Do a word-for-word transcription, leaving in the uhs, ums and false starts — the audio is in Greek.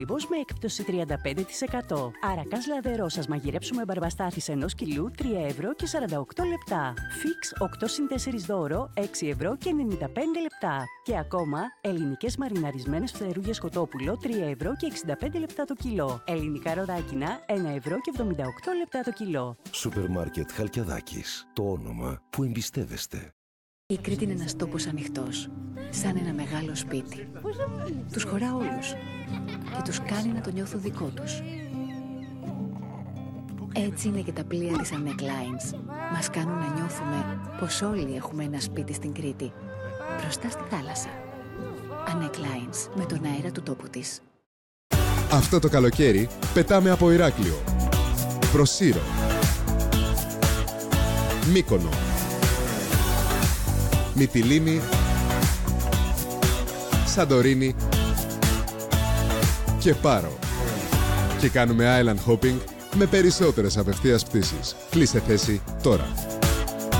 με έκπτωση τριάντα πέντε τοις εκατό. Αρακάς λαδερό σας μαγειρέψουμε μπαρμπαστάθης ενός κιλού τρία ευρώ και σαράντα οκτώ λεπτά. Φίξ οκτώ συν τέσσερα δώρο έξι ευρώ και ενενήντα πέντε λεπτά. Και ακόμα ελληνικές μαριναρισμένες φτερούγες κοτόπουλο τρία ευρώ και εξήντα πέντε λεπτά το κιλό. Ελληνικά ροδάκινα ένα ευρώ και εβδομήντα οκτώ λεπτά το κιλό. Σούπερ Μάρκετ Χαλκιαδάκης. Το όνομα που εμπιστεύεστε. Η Κρήτη είναι ένας τόπος ανοιχτός, σαν ένα μεγάλο σπίτι. Τους χωρά όλους και τους κάνει να το νιώθουν δικό τους. Έτσι είναι και τα πλοία της Anek Lines. Μας κάνουν να νιώθουμε πως όλοι έχουμε ένα σπίτι στην Κρήτη, μπροστά στη θάλασσα. Anek Lines, με τον αέρα του τόπου της. Αυτό το καλοκαίρι πετάμε από Ηράκλειο, προς Σύρο, Μύκονο, Μυτιλήνη, Σαντορίνη και Πάρο. Και κάνουμε island hopping με περισσότερες απευθείας πτήσεις. Κλείστε θέση τώρα.